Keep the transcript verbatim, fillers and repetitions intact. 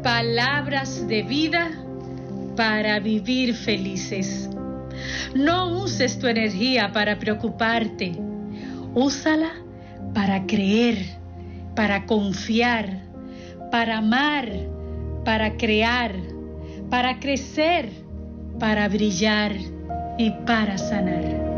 palabras de vida para vivir felices. No uses tu energía para preocuparte. Úsala para creer, para confiar, para amar, para crear, para crecer, para brillar y para sanar.